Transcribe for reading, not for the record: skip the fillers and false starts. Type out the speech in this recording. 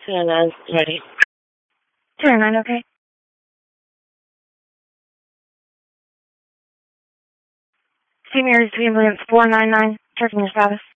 209, ready. 209, okay. St. Mary's Ambulance 499, checking your status.